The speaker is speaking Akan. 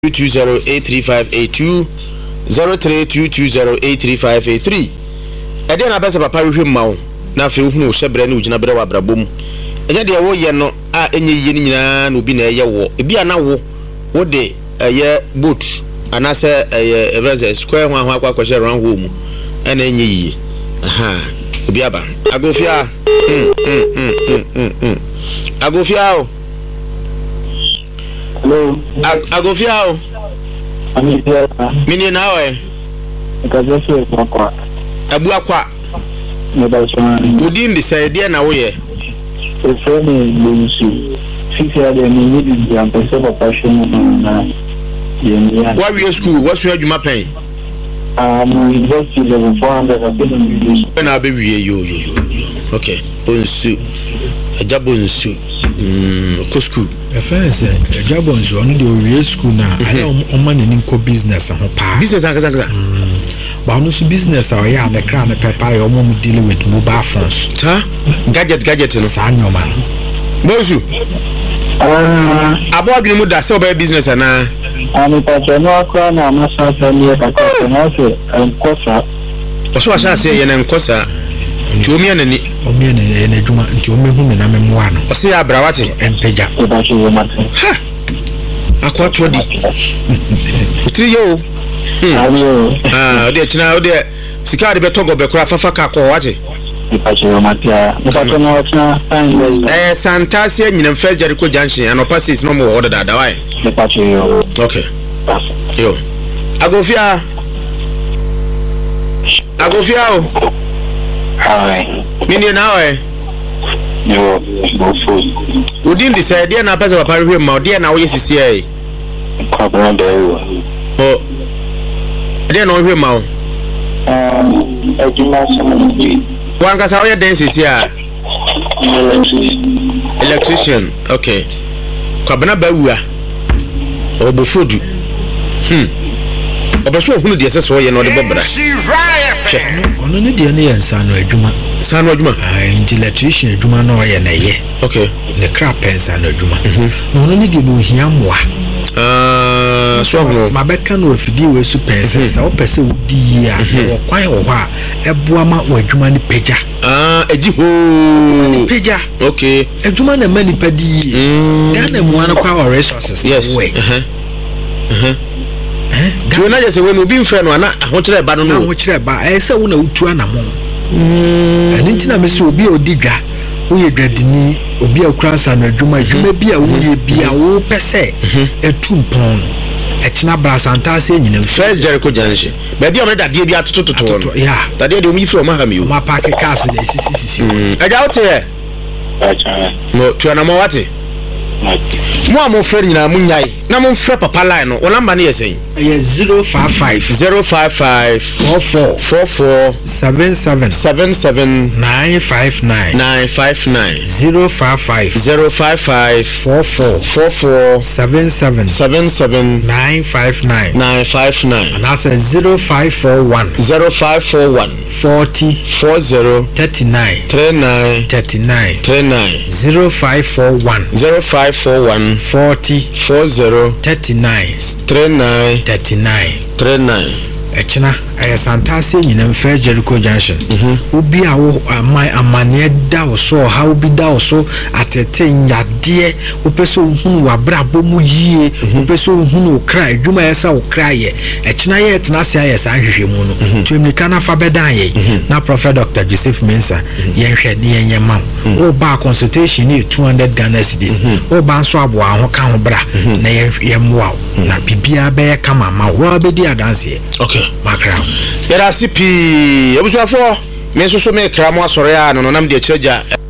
02208358 0322083583 ede na besa papa hwehwe mawo na afi hunu wo hyebre na ugina bere wa brabom enye de wo ye no a enye yiye ni nyina na obi na eye wo ebi ana wo de eye boat anase eye ebreze square ho ahwa akwa kwahye ran ho mu ena enye yiye aha obi aba agofia agofia o hello agofia o mini na we kajesu kwa abu akwa udin decide dia na wo ye so ni lunsu sisi ya ni ni ya pesa kwa passion na ya wa we school wa so adwuma pen university level 400 na be wie yo okay bonsu ajabonsu ko school efense ajabonsu onu de wie school na o man ni nko business ho pa business ankaza ba no so business aw ya na kra na pepper yo mo deal with mobile phones ta gadget no sa nyoma bonsu abo adwene mu da se oba business ana ani pa no akra na amasa sa ni ka ko na se enkosa oso asha se ye na enkosa nti omi anani na adwuma nti omi hu na memmoa no o se abrawate empeja ha akwato di utiri yo ode china ode sika de betogo be kura fafa ka ko wate Santasia nyina first Jericho Junction anopa 6 no mo order da why okay yo agofia o hi mini na we yo bofu udin decide dia na pesa papa hwe ma dia na wo yesisi ai kwabra da yo o dia na hwe ma o ajima so wanga sa we dance isi a electrician okay kwabna bawua obofodu obeso hunu de ese so ye no de bobra ono ne de ne yansa no adwuma nti electrician adwuma no ye na ye okay ne crap pensa no adwuma ono ne de no hia moa so hono mabeka no afidi we su pensa sa opese udi ya wo kwan wo ha eboa ma wadwuma ne peja eji ho ne peja okay adwuma na mani padi Ghana mu an kwa resources yes do na just we no bi mfre no na ahokyere ba no no ahokyere ba se wo na utu anamo ani ntina me se obi odi dwa wo ye dwadini obi akransa na adwuma bi a wo ye bi a wo pese etumpon echina brasanta se nyina first Jericho Junction ba bi o me dade bi atototo no ya dade de o mi fro ma ha mi o ma park cars na sisi aja wote he no tu na mo wate mo amo frɛ nyina mo nyai na mo frɛ papa line no o number ne yesen 055 44 77 959 055 44 77 959 and that's 0541 40 39 0541 40 39 echina Santase nyina mfa Jericho Junction obi a wo amane da wo so ha obi da wo so atete nyade opeso hunu wabrabo mu yie opeso hunu okra adwuma yesa okra ye echina ye tenase aye sa hwehwe mu no tumika na fa bedan ye na Prophet Dr. Joseph Mensah ye hwɛ ne yenye ma o ba consultation ni 200 Ghana cedis o ba nso abo a ho ka ho bra na ye mwa na bibia be kama ma wo abedi adanse okay makra era sipi ebusuafo me so me kra mo asore a no nam de kyerja